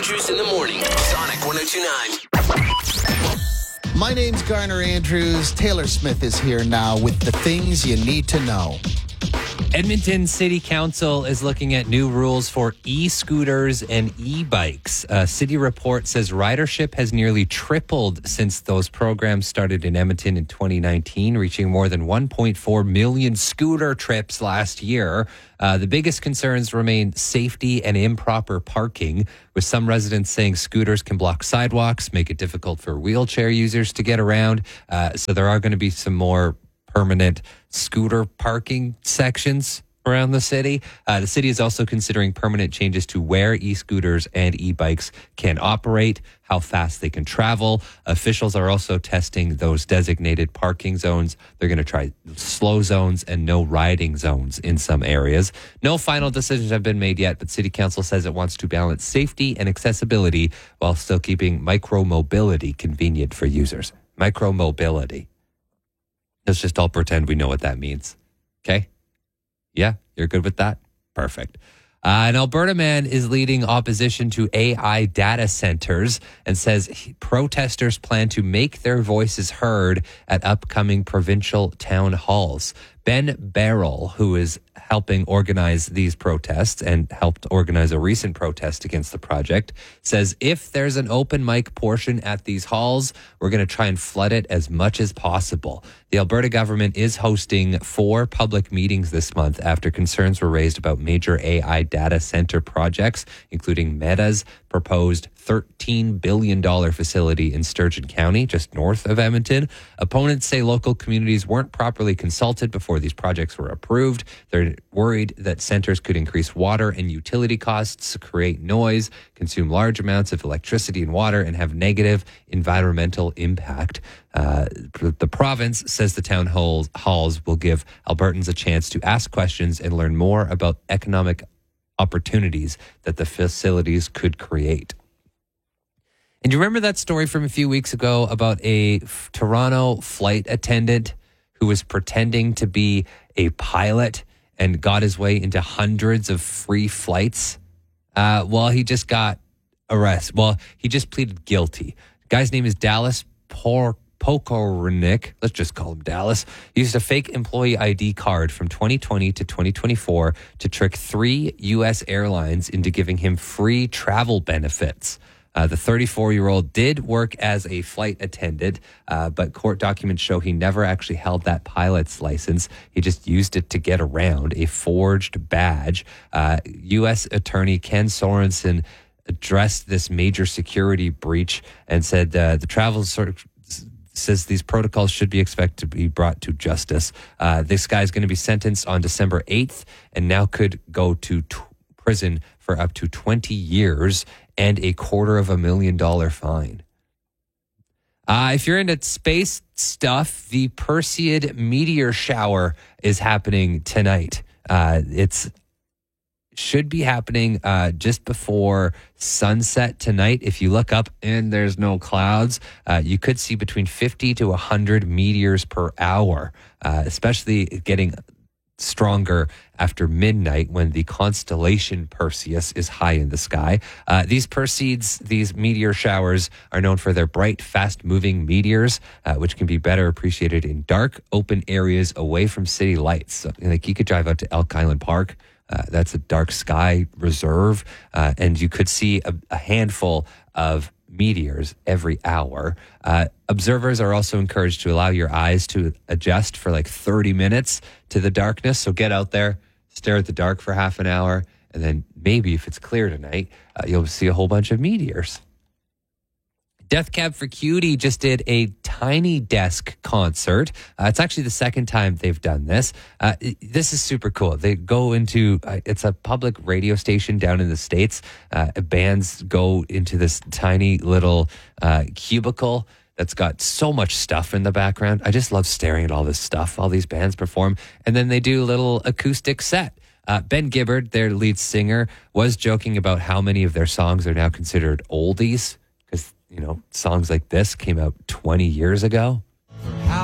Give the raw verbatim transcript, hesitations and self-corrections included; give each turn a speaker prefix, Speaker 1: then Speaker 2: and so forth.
Speaker 1: Andrews in the morning. Sonic one oh two point nine.
Speaker 2: My name's Garner Andrews. Taylor Smith is here now with the things you need to know.
Speaker 3: Edmonton City Council is looking at new rules for e-scooters and e-bikes. A city report says ridership has nearly tripled since those programs started in Edmonton in twenty nineteen, reaching more than one point four million scooter trips last year. Uh, the biggest concerns remain safety and improper parking, with some residents saying scooters can block sidewalks, make it difficult for wheelchair users to get around. Uh, so there are going to be some more permanent scooter parking sections around the city. Uh, the city is also considering permanent changes to where e-scooters and e-bikes can operate, how fast they can travel. Officials are also testing those designated parking zones. They're going to try slow zones and no riding zones in some areas. No final decisions have been made yet, but City Council says it wants to balance safety and accessibility while still keeping micro-mobility convenient for users. Micro-mobility. Let's just all pretend we know what that means. Okay? Yeah, you're good with that? Perfect. Uh, an Alberta man is leading opposition to A I data centers and says he, protesters plan to make their voices heard at upcoming provincial town halls. Ben Barrell, who is helping organize these protests and helped organize a recent protest against the project, says if there's an open mic portion at these halls, we're going to try and flood it as much as possible. The Alberta government is hosting four public meetings this month after concerns were raised about major A I data center projects, including Meta's proposed thirteen billion dollars facility in Sturgeon County, just north of Edmonton. Opponents say local communities weren't properly consulted before these projects were approved. They're worried that centers could increase water and utility costs, create noise, consume large amounts of electricity and water, and have negative environmental impact. Uh, the province says the town halls, halls will give Albertans a chance to ask questions and learn more about economic opportunities that the facilities could create. And you remember that story from a few weeks ago about a Toronto flight attendant who was pretending to be a pilot and got his way into hundreds of free flights? Uh, well, he just got arrested. Well, he just pleaded guilty. The guy's name is Dallas Por- Pokornik. Let's just call him Dallas. He used a fake employee I D card from twenty twenty to twenty twenty-four to trick three U S airlines into giving him free travel benefits. Uh, the thirty-four-year-old did work as a flight attendant, uh, but court documents show he never actually held that pilot's license. He just used it to get around a forged badge. Uh, U S Attorney Ken Sorensen addressed this major security breach and said uh, the travel sort of says these protocols should be expected to be brought to justice. Uh, this guy's going to be sentenced on December eighth and now could go to t- prison for up to twenty years and a quarter of a million dollar fine. Uh, if you're into space stuff, the Perseid meteor shower is happening tonight. Uh, it's should be happening uh, just before sunset tonight. If you look up and there's no clouds, uh, you could see between fifty to one hundred meteors per hour, uh, especially getting stronger after midnight when the constellation Perseus is high in the sky. Uh, these Perseids, these meteor showers, are known for their bright, fast-moving meteors, uh, which can be better appreciated in dark, open areas away from city lights. So, like you could drive out to Elk Island Park. Uh, that's a dark sky reserve, uh, and you could see a, a handful of meteors every hour. Uh, observers are also encouraged to allow your eyes to adjust for like thirty minutes to the darkness. So get out there, stare at the dark for half an hour, and then maybe if it's clear tonight, uh, you'll see a whole bunch of meteors. Death Cab for Cutie just did a Tiny Desk concert. Uh, it's actually the second time they've done this. Uh, this is super cool. They go into, uh, it's a public radio station down in the States. Uh, bands go into this tiny little uh, cubicle that's got so much stuff in the background. I just love staring at all this stuff, all these bands perform. And then they do a little acoustic set. Uh, Ben Gibbard, their lead singer, was joking about how many of their songs are now considered oldies. You know, songs like this came out twenty years ago.